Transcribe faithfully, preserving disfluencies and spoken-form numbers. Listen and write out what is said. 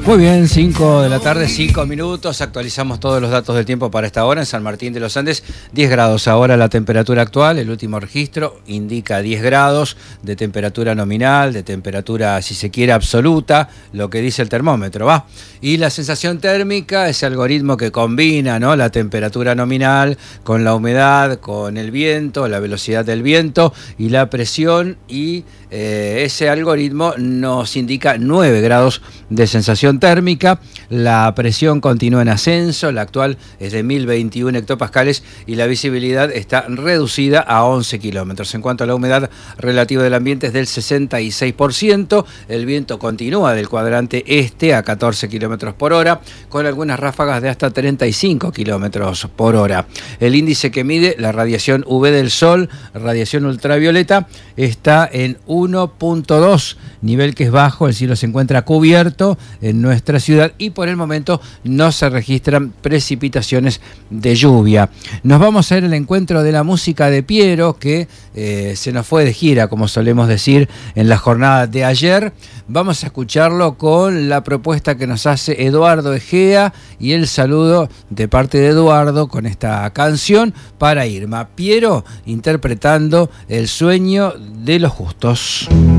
Muy bien, cinco de la tarde, cinco minutos, actualizamos todos los datos del tiempo para esta hora en San Martín de los Andes, diez grados ahora la temperatura actual, el último registro indica diez grados de temperatura nominal, de temperatura si se quiere absoluta, lo que dice el termómetro, va. Y la sensación térmica, ese algoritmo que combina, ¿no?, la temperatura nominal con la humedad, con el viento, la velocidad del viento y la presión, y eh, ese algoritmo nos indica nueve grados de sensación térmica. La presión continúa en ascenso, la actual es de mil veintiuno hectopascales y la visibilidad está reducida a once kilómetros. En cuanto a la humedad relativa del ambiente es del sesenta y seis por ciento, el viento continúa del cuadrante este a catorce kilómetros por hora, con algunas ráfagas de hasta treinta y cinco kilómetros por hora. El índice que mide la radiación U V del sol, radiación ultravioleta, está en uno punto dos, nivel que es bajo, el cielo se encuentra cubierto en nuestra ciudad y por el momento no se registran precipitaciones de lluvia. Nos vamos a ir al encuentro de la música de Piero, que eh, se nos fue de gira, como solemos decir, en la jornada de ayer. Vamos a escucharlo con la propuesta que nos hace Eduardo Egea y el saludo de parte de Eduardo con esta canción para Irma. Piero interpretando El sueño de los justos.